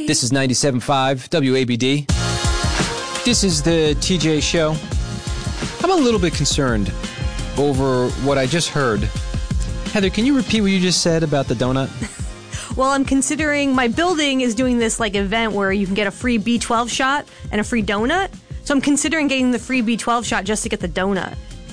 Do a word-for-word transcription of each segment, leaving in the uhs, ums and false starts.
This is ninety-seven point five W A B D. This is the T J Show. I'm a little bit concerned over what I just heard. Heather, can you repeat what you just said about the donut? Well, I'm considering, my building is doing this like event where you can get a free B twelve shot and a free donut. So I'm considering getting the free B twelve shot just to get the donut.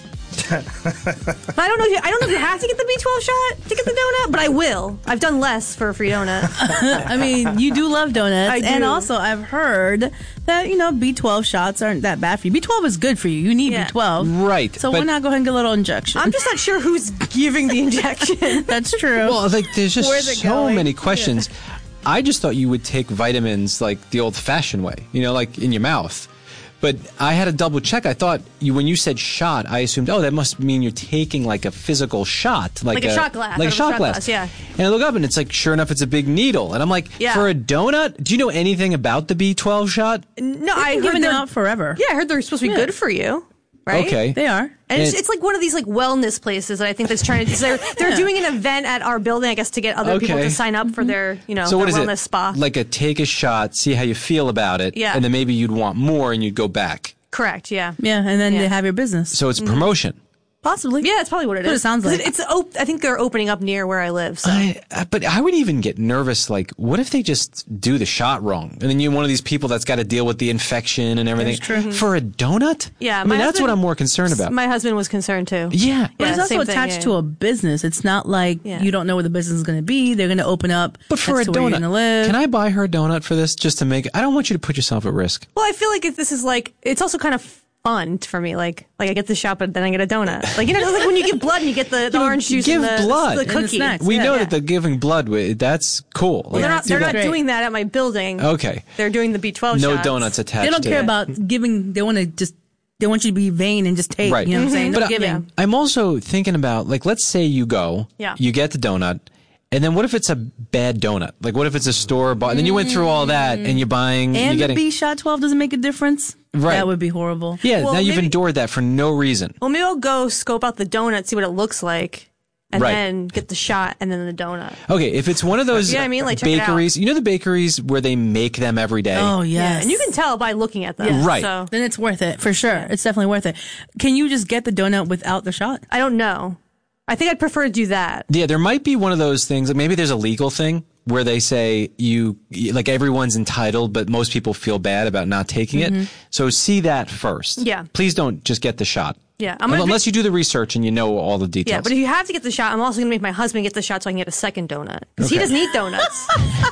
But I don't know if you, I don't know if you have to get the B twelve shot to get the donut, but I will. I've done less for a free donut. I mean, you do love donuts. I do. And also, I've heard that, you know, B twelve shots aren't that bad for you. B twelve is good for you. You need Yeah. B twelve. Right. So why but- not go ahead and get a little injection? I'm just not sure who's giving the injection. That's true. Well, like, there's just Where's it so going? many questions. I just thought you would take vitamins like the old-fashioned way, you know, like in your mouth. But I had to double check. I thought you, when you said shot, I assumed, oh, that must mean you're taking like a physical shot. Like a shot glass, Like out a of a shot shot glass. glass, yeah. And I look up and it's like, sure enough, it's a big needle. And I'm like, Yeah. for a donut? Do you know anything about the B twelve shot? No, I I've heard given them they're, out forever. yeah, I heard they're supposed to be Yeah. good for you. Right? Okay. They are. And it's, And- it's like one of these like wellness places that I think that's trying to. They're they're Yeah. doing an event at our building, I guess, to get other people Okay. to sign up for their you know So what their is wellness it? spa. Like a take a shot, see how you feel about it. Yeah. And then maybe you'd want more and you'd go back. Correct. Yeah. Yeah, and then Yeah. they have your business. So it's promotion. Possibly. Yeah, that's probably what it That's is. what it sounds 'Cause like. It's op- I think they're opening up near where I live. So. I, uh, but I would even get nervous. Like, what if they just do the shot wrong, and then you're one of these people that's got to deal with the infection and everything That's true. for a donut? Yeah, I mean my that's husband- what I'm more concerned about. My husband was concerned too. yeah, But it's Yeah, also same thing, attached yeah. to a business. It's not like Yeah. you don't know where the business is going to be. They're going to open up. but for next a to where you're donut, gonna live. can I buy her a donut for this just to make? I don't want you to put yourself at risk. Well, I feel like if this is like, it's also kind of fun for me. Like, like I get the shot, but then I get a donut. Like, you know, it's like when you give blood and you get the, the know, orange juice give and the, blood. the And the cookie. snacks. We Yeah, know yeah. that they're giving blood. with That's cool. Well, they're not. Do They're that. not doing that at my building. Okay. They're doing the B twelve. No shots. donuts attached. They don't to care it. about giving. They want to just. They want you to be vain and just take. Right. You know what I'm saying? But No I- giving. yeah. I'm also thinking about, like, let's say you go, Yeah. you get the donut, and then what if it's a bad donut? Like, what if it's a store bought, and then you went through all that, and you're buying, And you're the getting, B shot twelve doesn't make a difference. Right. That would be horrible. yeah, Well, now you've maybe- endured that for no reason. Well, maybe I'll go scope out the donut, see what it looks like, and Right. then get the shot and then the donut. Okay, if it's one of those Yeah, I mean, like, check it out. bakeries, you know the bakeries where they make them every day? Oh Yeah, yes. and you can tell by looking at them. Yes. Right. So Then it's worth it for sure. It's definitely worth it. Can you just get the donut without the shot? I don't know. I think I'd prefer to do that. Yeah, there might be one of those things, like maybe there's a legal thing where they say you, like everyone's entitled, but most people feel bad about not taking it. So see that first. Yeah. Please don't just get the shot. Yeah, I'm gonna Unless you do the research and you know all the details. Yeah, but if you have to get the shot, I'm also going to make my husband get the shot so I can get a second donut. Because he Okay. doesn't eat donuts.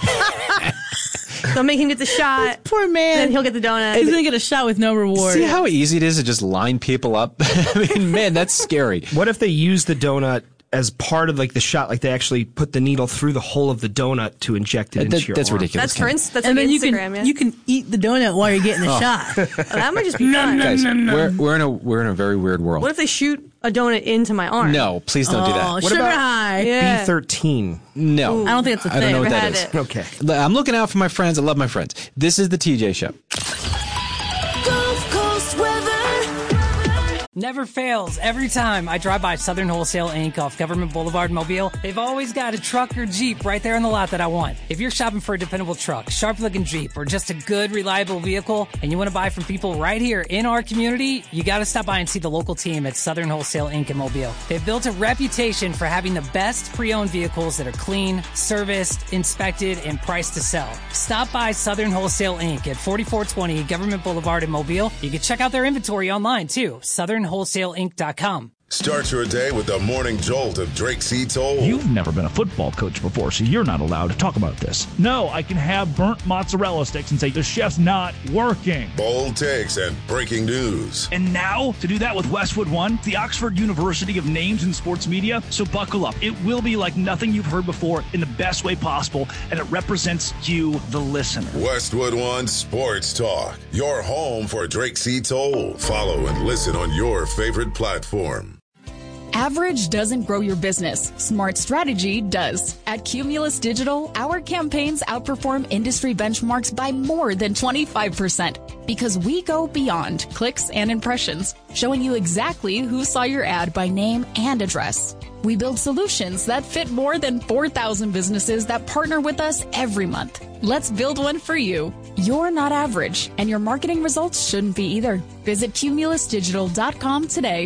So I'll make him get the shot, Poor and man. then he'll get the donut. He's gonna get a shot with no reward. See how easy it is to just line people up? I mean, man, that's scary. What if they use the donut as part of like the shot? Like they actually put the needle through the hole of the donut to inject it That- into your that's arm. ridiculous. That's for Ken. instance. That's and like then you Instagram. can yeah. you can eat the donut while you're getting the shot. Oh, that might just be fun. Guys, we're, we're in a we're in a very weird world. What if they shoot a donut into my arm? No, please don't do Oh, that. sugar about- high. Yeah. B thirteen. No, I don't think it's a I don't know thing. what Never that had is. it. Okay. I'm looking out for my friends. I love my friends. This is the T J Show. Gulf Coast weather. Never fails. Every time I drive by Southern Wholesale Incorporated off Government Boulevard, Mobile, they've always got a truck or Jeep right there in the lot that I want. If you're shopping for a dependable truck, sharp-looking Jeep, or just a good, reliable vehicle, and you want to buy from people right here in our community, you got to stop by and see the local team at Southern Wholesale Incorporated in Mobile. They've built a reputation for having the best pre-owned vehicles that are clean, serviced, inspected, and priced to sell. Stop by Southern Wholesale Incorporated at forty-four twenty Government Boulevard in Mobile. You can check out their inventory online, too. southern wholesale inc dot com. Start your day with the morning jolt of Drake C. Toll. You've never been a football coach before, so you're not allowed to talk about this. No, I can have burnt mozzarella sticks and say the chef's not working. Bold takes and breaking news. And now, to do that with Westwood One, the Oxford University of names in sports media, so buckle up. It will be like nothing you've heard before in the best way possible, and it represents you, the listener. Westwood One Sports Talk. Your home for Drake C. Toll. Follow and listen on your favorite platform. Average doesn't grow your business. Smart strategy does. At Cumulus Digital, our campaigns outperform industry benchmarks by more than twenty-five percent because we go beyond clicks and impressions, showing you exactly who saw your ad by name and address. We build solutions that fit more than four thousand businesses that partner with us every month. Let's build one for you. You're not average, and your marketing results shouldn't be either. Visit cumulus digital dot com today.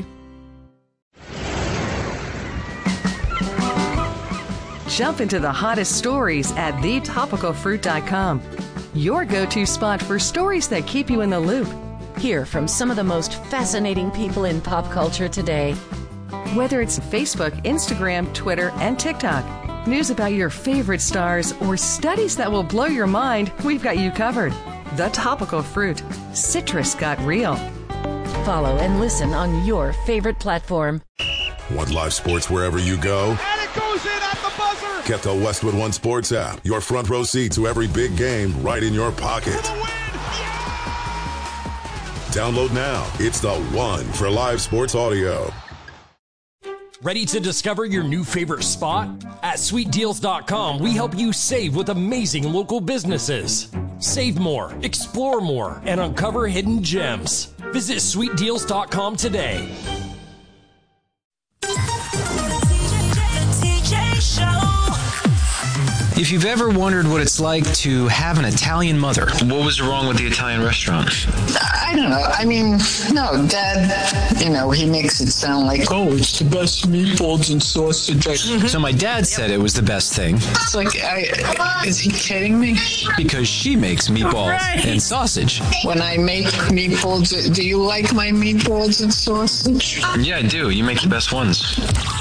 Jump into the hottest stories at the topical fruit dot com. Your go-to spot for stories that keep you in the loop. Hear from some of the most fascinating people in pop culture today. Whether it's Facebook, Instagram, Twitter, and TikTok, news about your favorite stars, or studies that will blow your mind, we've got you covered. The Topical Fruit. Citrus got real. Follow and listen on your favorite platform. Want live sports wherever you go? And it goes in at the buzzer! Get the Westwood One Sports app. Your front row seat to every big game right in your pocket. Download now. It's the one for live sports audio. Ready to discover your new favorite spot? At sweet deals dot com, we help you save with amazing local businesses. Save more, explore more, and uncover hidden gems. Visit sweet deals dot com today. If you've ever wondered what it's like to have an Italian mother, what was wrong with the Italian restaurant? I don't know. I mean, no, Dad, you know, he makes it sound like, oh, it's the best meatballs and sausage. So my dad said it was the best thing. It's like, I, is he kidding me? Because she makes meatballs right. and sausage. When I make meatballs, do you like my meatballs and sausage? Yeah, I do. You make the best ones.